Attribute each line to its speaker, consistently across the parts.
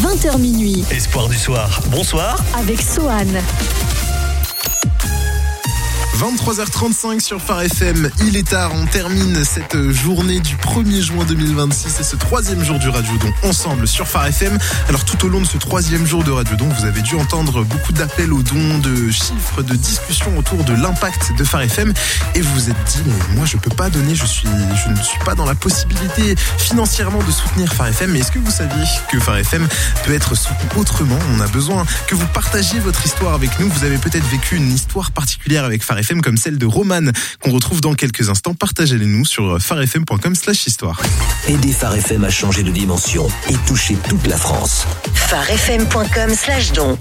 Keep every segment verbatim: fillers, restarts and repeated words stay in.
Speaker 1: vingt heures minuit.
Speaker 2: Espoir du soir, bonsoir.
Speaker 1: Avec Sohan.
Speaker 3: vingt-trois heures trente-cinq sur Phare F M, il est tard, on termine cette journée du premier juin deux mille vingt-six et ce troisième jour du Radiodon ensemble sur Phare F M. Alors tout au long de ce troisième jour de Radiodon, vous avez dû entendre beaucoup d'appels aux dons, de chiffres, de discussions autour de l'impact de Phare F M et vous vous êtes dit, mais moi je peux pas donner, je, suis, je ne suis pas dans la possibilité financièrement de soutenir Phare F M, mais est-ce que vous saviez que Phare F M peut être soutenu autrement? On a besoin que vous partagiez votre histoire avec nous, vous avez peut-être vécu une histoire particulière avec Phare F M comme celle de Romane qu'on retrouve dans quelques instants. Partagez-les nous sur pharefm point com slash histoire.
Speaker 2: Aidez Phare F M à changer de dimension et toucher toute la France.
Speaker 4: pharefm point com slash don.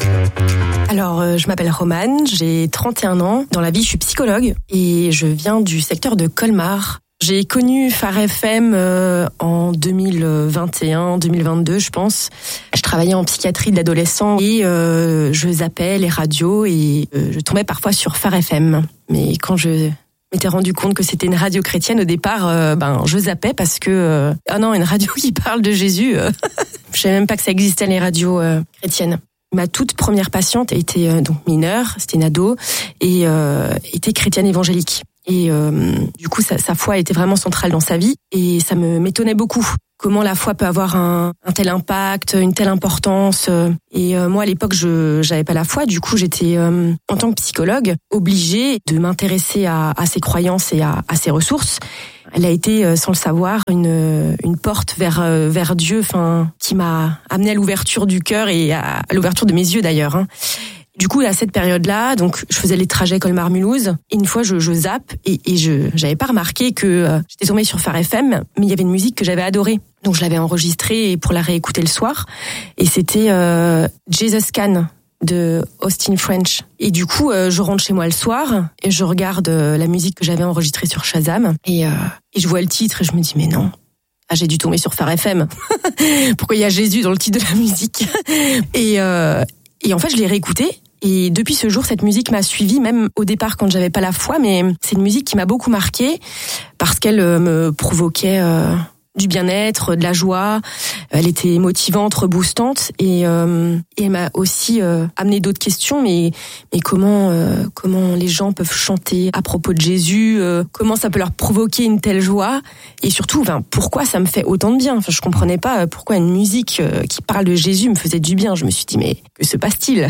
Speaker 5: Alors, euh, je m'appelle Romane, j'ai trente et un ans. Dans la vie, je suis psychologue et je viens du secteur de Colmar. J'ai connu Phare F M euh, en deux mille vingt et un, deux mille vingt-deux, je pense. Je travaillais en psychiatrie de l'adolescent et euh, je zappais les radios et euh, je tombais parfois sur Phare F M. Mais quand je m'étais rendu compte que c'était une radio chrétienne, au départ, euh, ben je zappais parce que euh, ah non, une radio qui parle de Jésus. Euh, je savais même pas que ça existait les radios euh, chrétiennes. Ma toute première patiente était euh, donc mineure, c'était une ado et euh, était chrétienne évangélique. Et euh, du coup, sa, sa foi était vraiment centrale dans sa vie et ça me m'étonnait beaucoup. Comment la foi peut avoir un, un tel impact, une telle importance. Et euh, moi, à l'époque, je j'avais pas la foi. Du coup, j'étais, euh, en tant que psychologue, obligée de m'intéresser à, à ses croyances et à, à ses ressources. Elle a été, sans le savoir, une, une porte vers, vers Dieu, enfin, qui m'a amenée à l'ouverture du cœur et à, à l'ouverture de mes yeux d'ailleurs. Hein. Du coup, à cette période-là, donc je faisais les trajets Colmar-Mulhouse. Et une fois, je, je zappe et, et je j'avais pas remarqué que euh, j'étais tombée sur Phare F M, mais il y avait une musique que j'avais adorée. Donc je l'avais enregistrée pour la réécouter le soir. Et c'était euh, Jesus Can de Austin French. Et du coup, euh, je rentre chez moi le soir et je regarde euh, la musique que j'avais enregistrée sur Shazam. Et, euh, et je vois le titre et je me dis, mais non. Ah, j'ai dû tomber sur Phare F M. Pourquoi il y a Jésus dans le titre de la musique? Et, euh, et en fait, je l'ai réécouté. Et depuis ce jour, cette musique m'a suivie, même au départ quand j'avais pas la foi, mais c'est une musique qui m'a beaucoup marquée parce qu'elle me provoquait euh, du bien-être, de la joie. Elle était motivante, reboostante et, euh, et elle m'a aussi euh, amené d'autres questions. Mais, mais comment, euh, comment les gens peuvent chanter à propos de Jésus, euh, comment ça peut leur provoquer une telle joie et surtout, enfin, pourquoi ça me fait autant de bien. Enfin, je comprenais pas pourquoi une musique euh, qui parle de Jésus me faisait du bien. Je me suis dit, mais que se passe-t-il?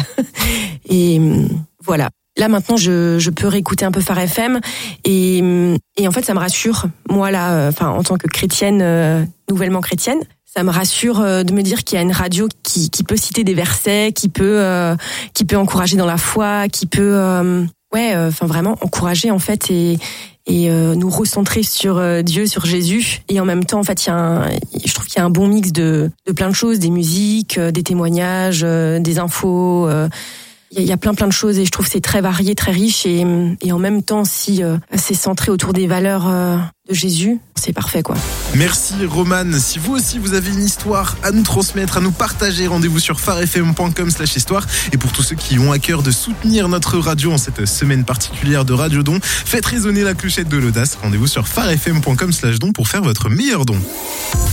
Speaker 5: Et voilà. Là maintenant, je, je peux réécouter un peu Phare F M et, et en fait, ça me rassure. Moi là, enfin en tant que chrétienne, euh, nouvellement chrétienne, ça me rassure euh, de me dire qu'il y a une radio qui, qui peut citer des versets, qui peut, euh, qui peut encourager dans la foi, qui peut, euh, ouais, enfin euh, vraiment encourager en fait et et euh, nous recentrer sur euh, Dieu, sur Jésus. Et en même temps, en fait, il y a un, je trouve qu'il y a un bon mix de de plein de choses, des musiques, euh, des témoignages, euh, des infos. Euh, Il y a plein plein de choses et je trouve que c'est très varié, très riche et, et en même temps, si euh, c'est centré autour des valeurs euh, de Jésus, c'est parfait quoi.
Speaker 3: Merci Romane. Si vous aussi vous avez une histoire à nous transmettre, à nous partager, rendez-vous sur pharefm point com slash histoire. Et pour tous ceux qui ont à cœur de soutenir notre radio en cette semaine particulière de Radiodon, faites résonner la clochette de l'audace. Rendez-vous sur pharefm point com slash don pour faire votre meilleur don.